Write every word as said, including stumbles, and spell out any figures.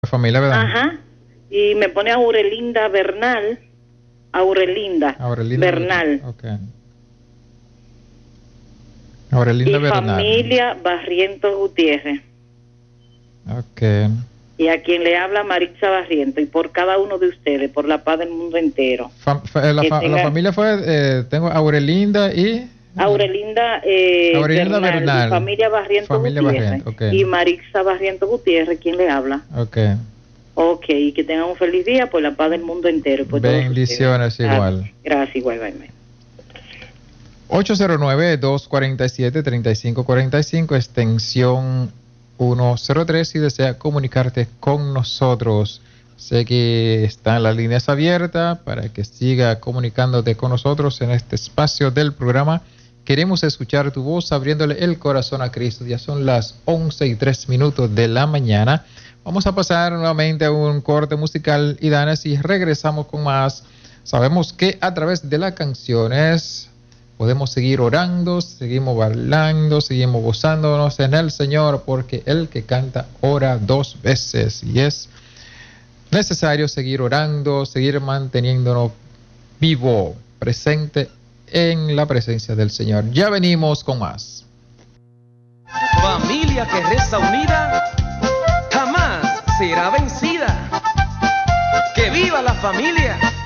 Familia, ¿verdad? Ajá. Y me pone Aurelinda Bernal. Aurelinda, Aurelinda Bernal. Ok. Aurelinda y Bernal. Familia Barrientos Gutiérrez. Ok. Y a quien le habla Maritza Barrientos. Y por cada uno de ustedes, por la paz del mundo entero. Fa, fa, la, fa, tenga... la familia fue, eh, tengo Aurelinda y... Aurelinda, eh, Aurelinda Bernal, Bernal. Y Familia Barrientos familia Gutiérrez. Barrientos, okay. Y Maritza Barrientos Gutiérrez, ¿quién le habla? Ok. Ok, y que tengan un feliz día por la paz del mundo entero. Por bendiciones igual. Ah, gracias, igual, bye, bye. ocho cero nueve, dos cuatro siete, tres cinco cuatro cinco, extensión ciento tres, si desea comunicarte con nosotros. Sé que están las líneas abiertas para que siga comunicándote con nosotros en este espacio del programa. Queremos escuchar tu voz abriéndole el corazón a Cristo. Ya son las once y tres minutos de la mañana. Vamos a pasar nuevamente a un corte musical, y Dana, si regresamos con más. Sabemos que a través de las canciones podemos seguir orando, seguimos bailando, seguimos gozándonos en el Señor, porque el que canta ora dos veces, y es necesario seguir orando, seguir manteniéndonos vivo, presente en la presencia del Señor. Ya venimos con más. Familia que reza unida jamás será vencida. ¡Que viva la familia!